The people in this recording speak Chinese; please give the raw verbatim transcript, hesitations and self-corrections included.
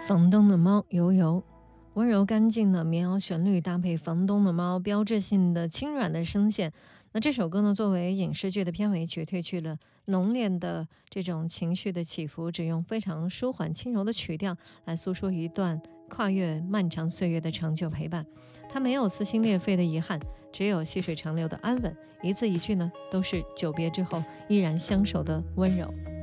房东的猫油油，温柔干净的民谣旋律搭配房东的猫标志性的轻软的声线。那这首歌呢，作为影视剧的片尾曲，褪去了浓烈的这种情绪的起伏，只用非常舒缓轻柔的曲调来诉说一段跨越漫长岁月的长久陪伴。它没有撕心裂肺的遗憾，只有细水长流的安稳，一字一句呢，都是久别之后依然相守的温柔。